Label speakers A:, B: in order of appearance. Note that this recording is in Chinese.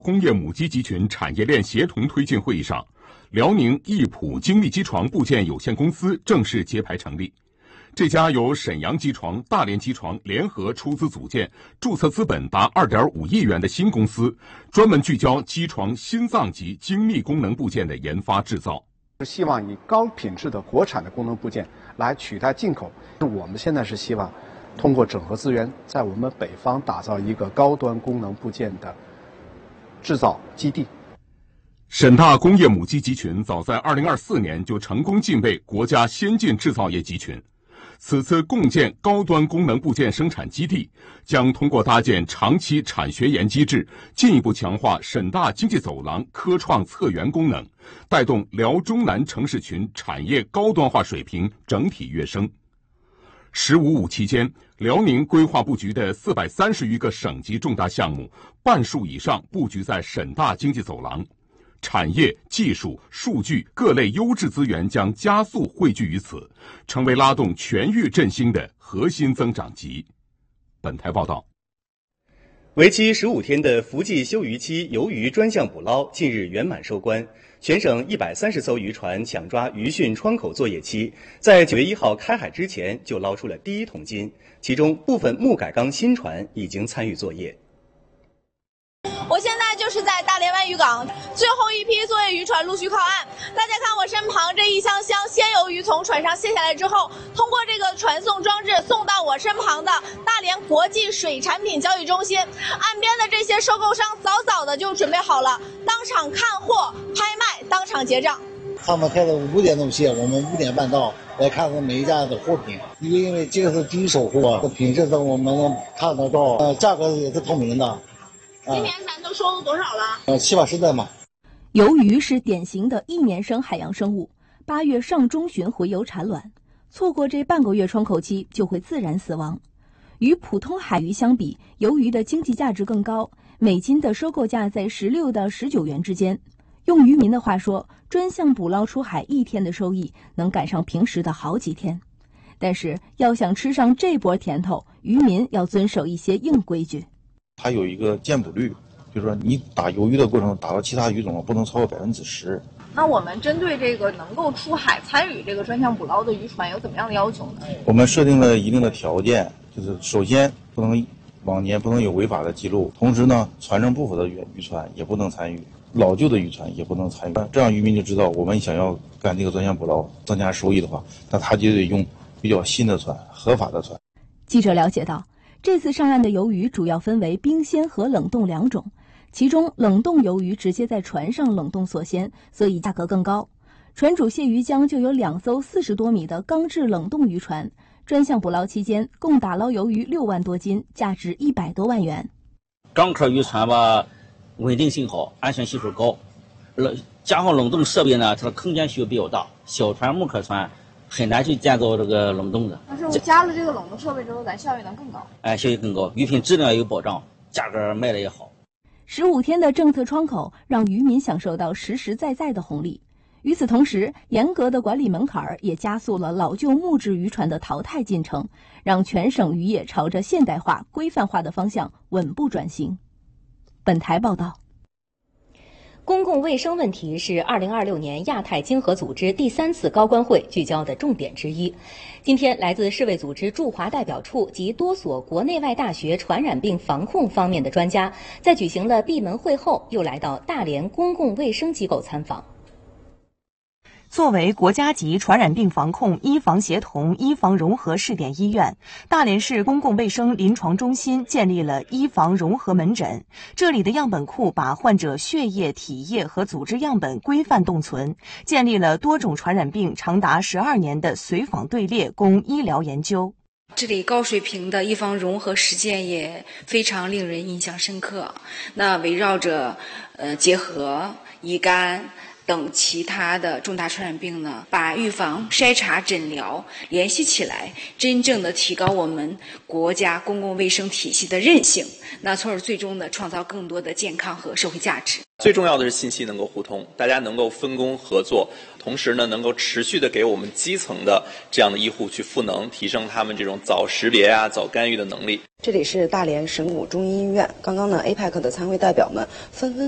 A: 工业母机集群产业链协同推进会议上，辽宁易普精密机床部件有限公司正式揭牌成立。这家由沈阳机床、大连机床联合出资组建，注册资本达2.5亿元的新公司，专门聚焦机床心脏级精密功能部件的研发制造。
B: 希望以高品质的国产的功能部件来取代进口。我们现在是希望通过整合资源，在我们北方打造一个高端功能部件的制造基地。
A: 沈大工业母机集群早在2024年就成功进位国家先进制造业集群。此次共建高端功能部件生产基地，将通过搭建长期产学研机制，进一步强化沈大经济走廊科创策源功能，带动辽中南城市群产业高端化水平整体跃升。“15+5”期间，辽宁规划布局的430余个省级重大项目，半数以上布局在沈大经济走廊。产业、技术、数据各类优质资源将加速汇聚于此，成为拉动全域振兴的核心增长极。本台报道。
C: 为期15天的伏季休渔期鱿鱼专项捕捞近日圆满收官，全省130艘渔船抢抓渔汛窗口作业期，在9月1号开海之前就捞出了第一桶金，其中部分木改钢新船已经参与作业。
D: 我现在就是在大连湾渔港，最后一批作业渔船陆续靠岸。大家看我身旁这一箱箱鲜鱿鱼从船上卸下来之后，通过这个传送装置送到我身旁的大连国际水产品交易中心。岸边的这些收购商早的就准备好了，当场看货、拍卖，当场结账。
E: 他们开到5点钟卸，我们5点半到来看看每一家的货品，因为这个是第一手货，品质上我们能看得到，价格也是透明的。
D: 今年咱都收了多少了
E: ？7、8十袋嘛。
F: 鱿鱼是典型的1年生海洋生物，8月上中旬洄游产卵，错过这半个月窗口期就会自然死亡。与普通海鱼相比，鱿鱼的经济价值更高，每斤的收购价在16到19元之间。用渔民的话说，专项捕捞出海1天的收益能赶上平时的好几天。但是要想吃上这波甜头，渔民要遵守一些硬规矩。
G: 它有一个间捕率，就是说你打鱿鱼的过程打到其他鱼种不能超过10%。
D: 那我们针对这个能够出海参与这个专项捕捞的渔船有怎么样的要求呢？
G: 我们设定了一定的条件，就是首先往年不能有违法的记录，同时呢，船证不符的渔船也不能参与，老旧的渔船也不能参与。这样渔民就知道，我们想要干这个专项捕捞增加收益的话，那他就得用比较新的船，合法的船。
F: 记者了解到，这次上岸的鱿鱼主要分为冰鲜和冷冻2种，其中冷冻鱿鱼直接在船上冷冻锁鲜，所以价格更高。船主谢渔江就有2艘40多米的钢制冷冻渔船，专项捕捞期间共打捞鱿鱼6万多斤，价值100多万元。
H: 钢壳渔船吧，稳定性好，安全系数高，加上冷冻设备呢，它的空间需求比较大，小船木壳船很难去建造这个冷冻的。
D: 但是我加了这个冷冻设备之后，咱效益能更高。
H: 效益更高，鱼品质量有保障，价格卖的也好。
F: 15天的政策窗口让渔民享受到实实在在的红利。与此同时，严格的管理门槛也加速了老旧木质渔船的淘汰进程，让全省渔业朝着现代化、规范化的方向稳步转型。本台报道。
I: 公共卫生问题是2026年亚太经合组织第3次高官会聚焦的重点之一。今天，来自世卫组织驻华代表处及多所国内外大学传染病防控方面的专家，在举行了闭门会后，又来到大连公共卫生机构参访。
J: 作为国家级传染病防控医防协同医防融合试点医院，大连市公共卫生临床中心建立了医防融合门诊。这里的样本库把患者血液、体液和组织样本规范冻存，建立了多种传染病长达12年的随访队列，供医疗研究。
K: 这里高水平的医防融合实践也非常令人印象深刻。那围绕着结核、乙肝等其他的重大传染病呢，把预防、筛查、诊疗联系起来，真正的提高我们国家公共卫生体系的韧性，那从而最终呢，创造更多的健康和社会价值。
L: 最重要的是信息能够互通，大家能够分工合作，同时呢，能够持续的给我们基层的这样的医护去赋能，提升他们这种早识别啊、早干预的能力。
M: 这里是大连省五中医院，刚刚呢 APEC 的参会代表们纷纷